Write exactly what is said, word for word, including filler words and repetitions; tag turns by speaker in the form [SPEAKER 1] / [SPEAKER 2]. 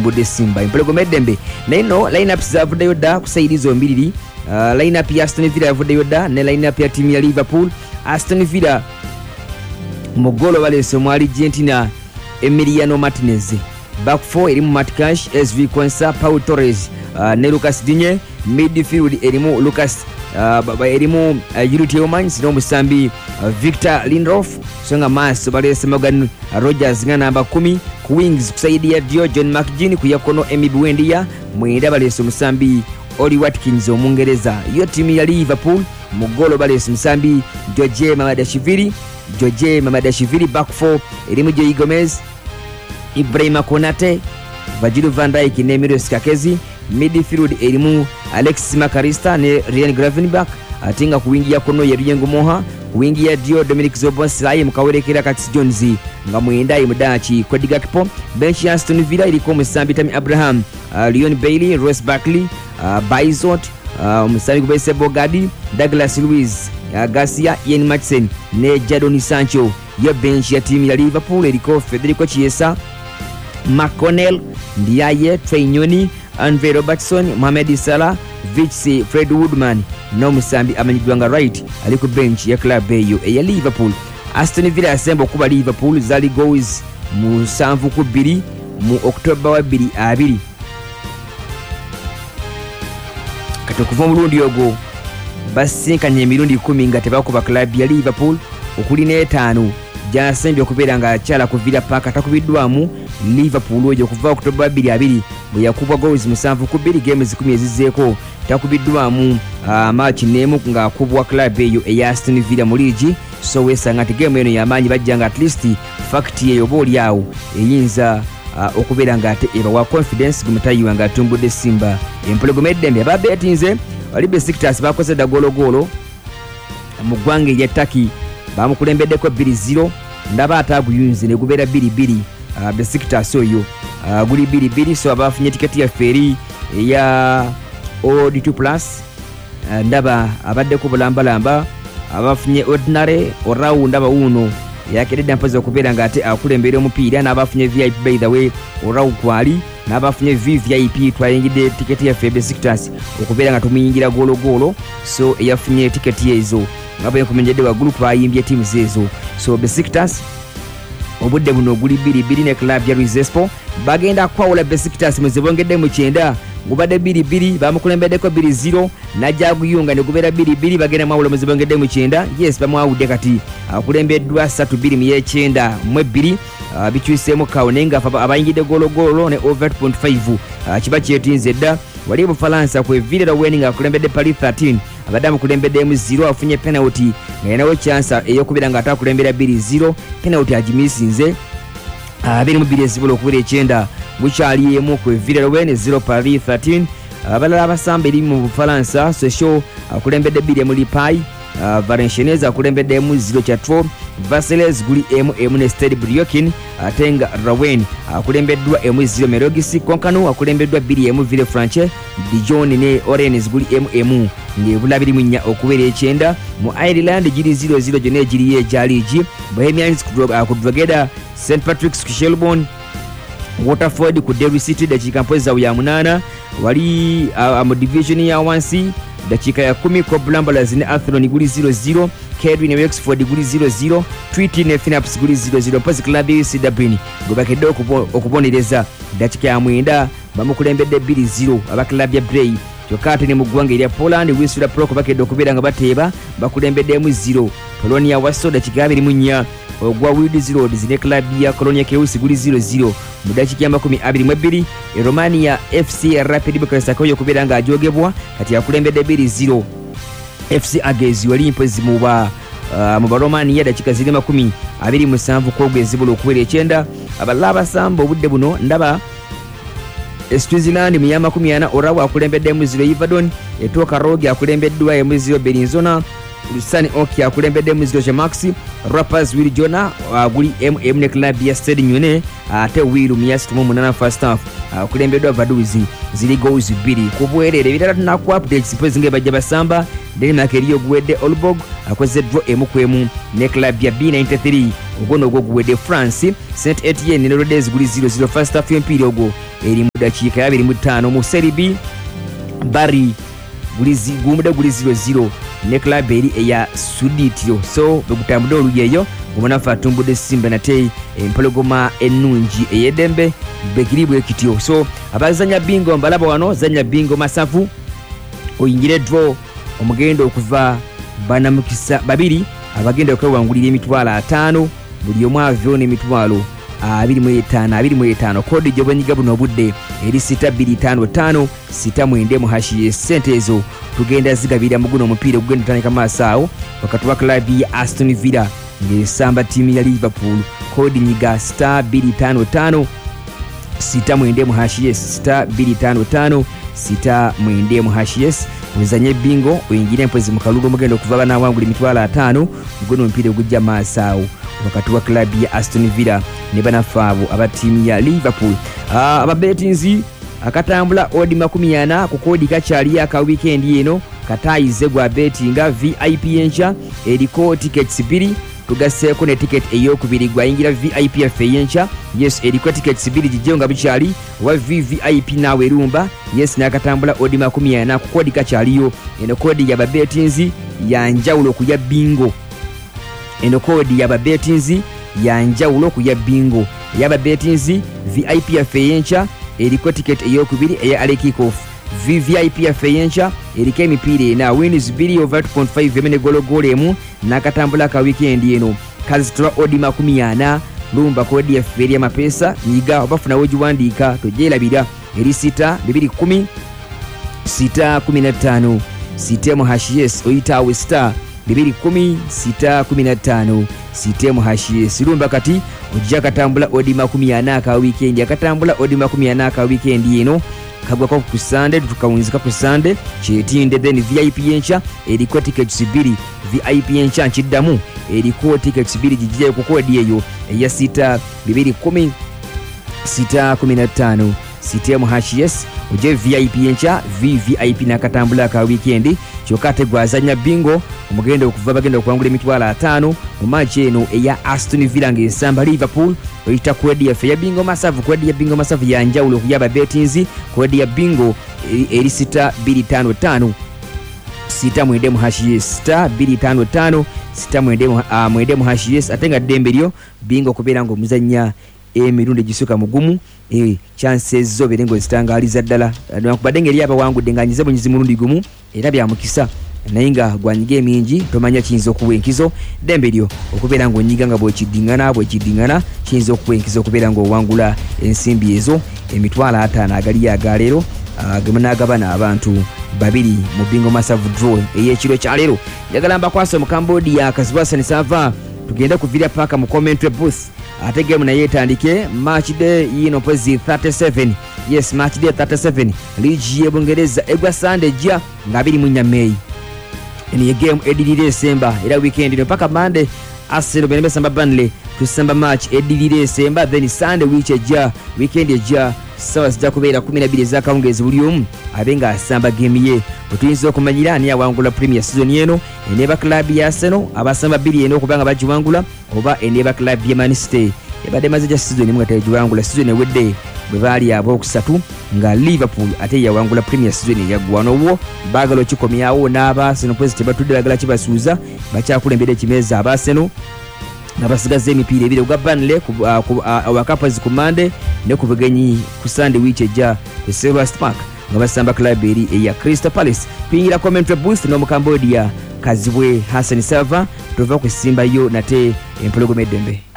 [SPEAKER 1] Mbudde Simba Empologoma Eddembe naye no line-ups zavuddeyo dda ku sayidi zombiriri. Uh, line-up ya Aston Villa yavuddeyo dda ne line-up ya tiimu ya Liverpool. Aston Villa mu ggoolo baleese omwali Argentina Emiliano Martinez. Back four erimu Matt Cash, S V Quensa, Pau Torres uh, ne Lucas Digne. Midfield erimu Lucas uh, erimu uh, Yuri Tielemans n'omusambi uh, Victor Lindelof. So nga maaso baleese Morgan Rogers nga namba kumi. Ku wings kusaidia dio John McGinn, ku yakono Emi Buendia. Mwenda baleese omusambi Oli Watkins omungereza. Yo tiimu ya Liverpool mu ggoolo baleese omusambi George Mamadashvili. George Mamadashvili. Back four erimu Joey Gomez, Ibrahima Konate, Virgil van Dijk ne Milos Kakezi. Midfield erimu Alexis Makarista ne Ryan Gravenberch. Atinga ku wingi yakono ya Ruyengo Moha, ku wingi ya dio Dominic Zoboslai mukawerekera Curtis Jones nga mwenda imudachi Cody Gakpo. Bench ya Aston Villa iliko musambi Tammy Abraham, uh, Leon Bailey, Ross Barkley, uh, Baizot, uh, musambi Kubese Bogadi, Douglas Luiz, uh, Garcia, Ian Matson ne Jadon Sancho. Yo bench ya timu ya Liverpool iliko Federico Chiesa, McConnell, Ndiaye, Trey Nyoni, Andre Robertson, Mohamed Salah, Vici, Fred Woodman n'omusambi amanyidwa nga Wright ali ku bench ya club eyo eya Liverpool. Aston Villa yasemba okuba Liverpool zali goals musanvu ku bbiri mu October wa bbiri abiri. Kati okuva omulundi ogwo basinkanye emirundi kumi nga tebakuba club ya Liverpool, okuli n'etaano gyasembye okubeera nga akyala ku Villa Park atakubiddwamu Liverpool oyo okuva October bbiri abiri bwe yakubwa goals musanvu ku bbiri. Games kumi ezizzeeko takubiddwamu uh, match neemu nga akubwa club eyo eya Aston Villa mu league. So wesanga ati game eno y'amaanyi bajja nga at least fact yeyo booli awo eyinza uh, okubeera nga ate ebawa confidence gumutayiwa nga atumbudde Simba. Empologoma Eddembe ababetinze wali Besiktas bakoze dda gologolo mu ggwanga erya Turkey bamukulembeddeko bbiri zero. Ndaba ataguyunze ne gubeera bbiri bbiri. Uh, Besiktas oyo uh, guli bbiri bbiri. So abafunye tiketi ya feri eya O D two plus uh, ndaba abaddeko bulambalamba abafunye ordinary orau ndaba uno yakedde mpoza okubeera nga ate akulembera omupiira n'abafunye V I P by the way orau kwali n'abafunye V I P twayingidde tiketi ya Besiktas okubeera nga tumuyingira golo golo. So eyafunye tiketi ezo ngabo nkumenjedde wa group ayimbye team zezo. So Besiktas obudde buno guli bbiri bbiri ne club ya Rizespo bagenda kwawula Besiktas mwezi bongedde mu kyenda gubadde bbiri bbiri bamukulembeddeko bbiri zero najja guyunga ne gubeera bbiri bbiri bagenda mwawula mwezi bongedde mu kyenda. Yes bamwawudde kati akulembeddwa ssatu bbiri mu yekyenda mu ebbiri uh, bikyuseemu kawo naye nga abayingidde gologolo ne over two point five uh, kiba kyetinze dda. Wali Bufalansa kwe Villarreal winning akulembedde Paris thirteen abadde amukulembeddemu zero afunye penalty nga yinawo chance ey'okubeera nga atakulembera bbiri zero penalty agimisinze abiri mu bbiri ezibula okubeera ekyenda bukyali emu kwe Villarreal zero Paris thirteen. Abalala abasamba eri mu Bufalansa Sochaux akulembedde bbiri emu Lipai, uh, Valenciennes akulembedde emu zero Chatro, Versailles guli emu emu ne Stade Briokin, atenga Rouen akulembeddwa emu zero Merogis, Konkano akulembeddwa bbiri emu Villefranche, Dijon ne Orens guli emu emu ng'ebula biri mu nnya okubeera ekyenda. Mu Ireland giri zero zero gyonna egiriyo egya liigi. Bohemians ku Drogheda, Saint Patrick's ku Shelbourne, Waterford ku Derry City dakiika mpoza ya munaana. Wali uh, mu division ya wansi dakiika ya kumi ko Bramblers ne Athlone guli zero zero, Kerry ne Wexford guli zero zero, Tweety ne Finaps guli zero zero. Pozi club ya U C Dublin gobakedde okubonereza dakiika ya mwenda bamukulembedde bbiri zero aba club ya Bray. Kyokka ate ne mu ggwanga erya Poland Wisła Płock bakedde okubeera nga bateeba bakulembeddemu zero. Polonia Warsaw dakiika abiri mu nnya ogwa Wilders Roads ne club ya Colonia Keusi guli zero zero mu dakiika ya makumi abiri mu ebbiri. E Romania F C Rapid Bucharest akoye okubeera nga ajogebwa kati yakulembedde bbiri zero. F C Agezi wali mpozi mu ba uh, mu Baromania dakiika ziri makumi abiri mu musanvu kwogezibula okubeera ekyenda. Abalala abasamba obudde buno ndaba Switzerland mu ya makumi ana Orawa akulembedde mu zero Yverdon, Etoka Rogue akulembeddwa mu zero Bellinzona, Lusani Oki akulembedde Muziro Max, Rappers Will Jona aguli M M ne club ya Stade Nyone ate Will Mias tumu munana first half akulembeddwa Vaduzi zili goals bbiri kubwerere bitala tunaku updates pozi nge bajja basamba Denmark eriyo guwedde Olborg akoze draw emu kwemu ne club ya B ninety-three ogono ogwo guwedde France Saint Etienne ne Rodez guli zero zero first half empiri ogwo eri mu dakiika ya abiri mu ttaano mu Serie B Bari guli gumude guli zero zero ne club eri eya Suditiro so begutambudde oluyeyo omunafa atumbudde Simba nate empologoma ennungi eyedembe bekiribwe kityo so abazanya bingo mbalaba wano zanya bingo masafu oyingire draw omugendo okuva banamukisa babiri abagenda okwewangulira emitwalo ataano buli omu avyoona emitwalo abiri mu etaano abiri mu etaano kodi gy'obwenyiga buno obudde eri sita bbiri ttaano ttaano sita mwenda mu hashi y'essente ezo tugenda zigabira mu guno omupiira ogugenda otandika maaso awo wakati wa klabu ya Aston Villa ng'esamba ttiimu ya Liverpool kodi nyiga sita bbiri ttaano ttaano sita mwenda mu hashi yes sita bbiri ttaano ttaano sita mwenda mu hashi yes uzanye bingo oyingire empozi mu kalulu omugenda okuva banawangula emitwalo ataano guno omupiira ogujja maaso awo wakati wa klabu ya Aston Villa ne banafaabo aba ttiimu ya Liverpool uh, ababetinzi akatambula odi makumi ana ku kodi kakyali aka weekend eno katayize gwa betinga V I P encha eriko tickets bbiri tugasseeko ne ticket ey'okubiri gwayingira V I P yaffe encha yes eriko tickets bbiri gijjeyo nga bukyali wa V V I P naawe erumba yes nakatambula odi makumi ana ku kodi kakyaliyo eno kodi ya babetinzi yanjawulo kuya bingo eno kodi ya babetinzi yanjawulo kuya bingo yaba betinzi V I P yaffe encha eriko ticket ey'okubiri eya ale kickoff V V I P yaffe encha eriko emipiira ena wins bbiri over two point five emene gologolo emu nakatambula ka weekend eno kazitola odi makumi ana lumba kodi yaffe eri amapeesa nyiga obafuna wegiwandiika togyerabira eri sita bibiri kumi sita kumi na ttaano sitemu hashes oyitaawe star bibiri kumi sita kumi na ttaano sitemu hashes lumba kati ojja katambula odi makumi ana ka weekend akatambula odi makumi ana ka weekend eno kagwako ku Sunday tukawunzika ku Sunday kyetinde then V I P encha eriko tickets bbiri V I P encha nkiddamu eriko tickets bbiri gijje ku kodi eyo eya sita bibiri kumi sita kumi na ttaano sitemu hashes ojje V I P encha V V I P nakatambula ka weekend kyokate gwazanya bingo omugenda okuva bagenda okwangula emitwalo ataano mu match eno eya Aston Villa ng'esamba Liverpool oyita kodi yaffe ya bingo masavu kodi ya bingo masavu yanjawulo okuyaba betinzi kodi ya bingo eri sita bbiri ttaano ttaano sita mwende mu hashi sita bbiri ttaano ttaano sita mwende mu uh, mwende mu hashi ate nga ddembe lyo bingo kubeera ng'omuzannya emirundi gisuka mugumu eh chances zo berengo zitangaliza ddala nakubadde ngeri abawangudde nga nyize bunyizi mulundi gumu era bya mukisa nainga gwanyige emingi tomanya kiyinza okuwa enkizo dembe lyo okubeera ng'onyiga nga bwekidingana bwekidingana kiyinza okuwa enkizo okubeera ng'owangula ensimbi ezo emitwalo ataano agali agaleero gemunagabana abantu babiri mu bingo masavu draw ey'ekiro kyaleero njagala mbakwasa mu Cambodia Kazibwasani Sava tugenda kuvira paka mu commentary booth ate game naye etandike match day yino pozi thirty-seven yes match day thirty-seven ligi y'Ebungereza egwa Sunday jja nga abiri mu Nyamei eni game edilire December era weekend no paka Monday Arsenal bene besamba Burnley tusamba match edilire December then Sunday which ejja weekend ejja sawa zijja kubeera kumi na bbiri ez'akawungeezi buli omu abenga asamba game ye otuyinza okumanyira ani awangula premier season eno eneba club ya Arsenal abasamba bbiri eno okubanga bagiwangula oba eneba club ya Man City ebadde maze gya season emu nga tegiwangula season ewedde bwe baali abookusatu nga Liverpool ate yawangula premier season eyaggwana obwo baagala okikomyawo n'aba Arsenal pozi tebatudde bagala kibasuuza bakyakulembera ekimeeza aba Arsenal nabasigaza emipiira ebiri ogwa Burnley awakapazi ku Monday ne ku bugenyi ku Sunday week ejja e Selhurst Park nga basamba club eri eya Crystal Palace pingira commentary booth no mu Cambodia Kazibwe Hassan Sava tova kusimba yo nate empologomedembe